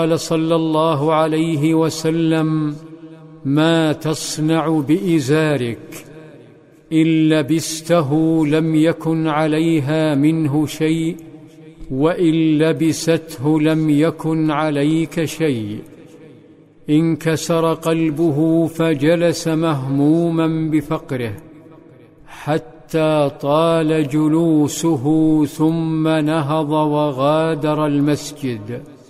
قال صلى الله عليه وسلم: ما تصنع بإزارك؟ إن لبسته لم يكن عليها منه شيء، وإن لبسته لم يكن عليك شيء. انكسر قلبه فجلس مهموما بفقره حتى طال جلوسه، ثم نهض وغادر المسجد.